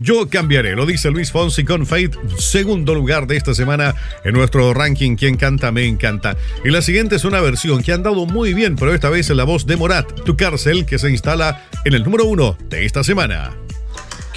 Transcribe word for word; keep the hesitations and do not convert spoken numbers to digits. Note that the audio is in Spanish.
Yo cambiaré, lo dice Luis Fonsi con Faith, segundo lugar de esta semana en nuestro ranking Quien canta me encanta. Y la siguiente es una versión que han dado muy bien, pero esta vez en la voz de Morat, Tu cárcel, que se instala en el número uno de esta semana.